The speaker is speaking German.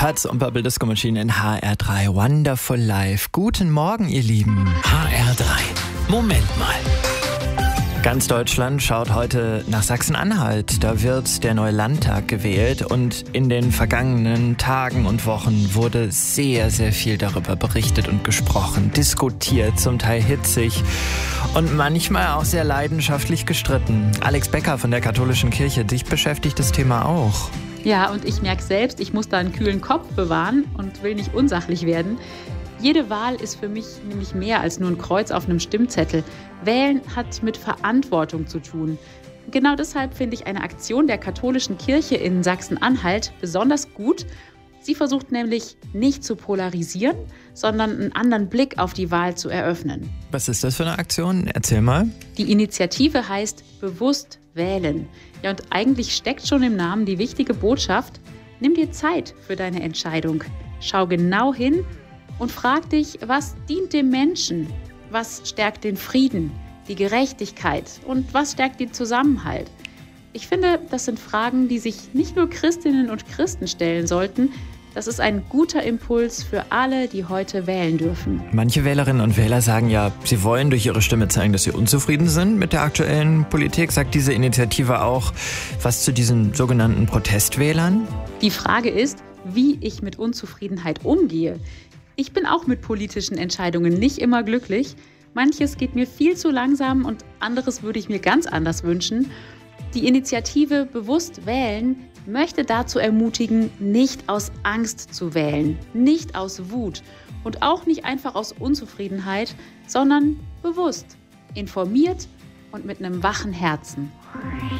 Herz und Bubble Disco Machine in HR3 Wonderful Life. Guten Morgen, ihr Lieben. HR3. Moment mal. Ganz Deutschland schaut heute nach Sachsen-Anhalt. Da wird der neue Landtag gewählt und in den vergangenen Tagen und Wochen wurde sehr, sehr viel darüber berichtet und gesprochen, diskutiert, zum Teil hitzig und manchmal auch sehr leidenschaftlich gestritten. Alex Becker von der Katholischen Kirche, dich beschäftigt das Thema auch. Ja, und ich merke selbst, ich muss da einen kühlen Kopf bewahren und will nicht unsachlich werden. Jede Wahl ist für mich nämlich mehr als nur ein Kreuz auf einem Stimmzettel. Wählen hat mit Verantwortung zu tun. Genau deshalb finde ich eine Aktion der Katholischen Kirche in Sachsen-Anhalt besonders gut. Sie versucht nämlich nicht zu polarisieren, sondern einen anderen Blick auf die Wahl zu eröffnen. Was ist das für eine Aktion? Erzähl mal. Die Initiative heißt Bewusst wählen. Ja, und eigentlich steckt schon im Namen die wichtige Botschaft: Nimm dir Zeit für deine Entscheidung. Schau genau hin und frag dich, was dient dem Menschen? Was stärkt den Frieden, die Gerechtigkeit und was stärkt den Zusammenhalt? Ich finde, das sind Fragen, die sich nicht nur Christinnen und Christen stellen sollten. Das ist ein guter Impuls für alle, die heute wählen dürfen. Manche Wählerinnen und Wähler sagen ja, sie wollen durch ihre Stimme zeigen, dass sie unzufrieden sind mit der aktuellen Politik. Sagt diese Initiative auch was zu diesen sogenannten Protestwählern? Die Frage ist, wie ich mit Unzufriedenheit umgehe. Ich bin auch mit politischen Entscheidungen nicht immer glücklich. Manches geht mir viel zu langsam und anderes würde ich mir ganz anders wünschen. Die Initiative Bewusst wählen möchte dazu ermutigen, nicht aus Angst zu wählen, nicht aus Wut und auch nicht einfach aus Unzufriedenheit, sondern bewusst, informiert und mit einem wachen Herzen.